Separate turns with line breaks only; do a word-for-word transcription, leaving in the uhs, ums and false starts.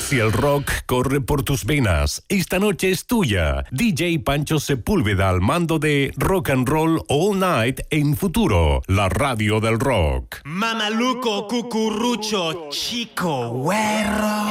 Si el rock corre por tus venas, esta noche es tuya. D J Pancho Sepúlveda al mando de Rock and Roll All Night en Futuro, la radio del rock.
Mamaluco, cucurrucho, chico, güero.